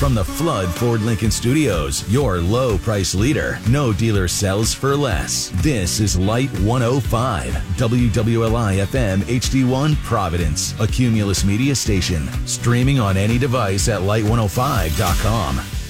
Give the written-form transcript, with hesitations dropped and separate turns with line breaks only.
From the Flood Ford Lincoln Studios, your low price leader. No dealer sells for less. This is Light 105, WWLI FM HD1 Providence, a Cumulus Media station. Streaming on any device at light105.com.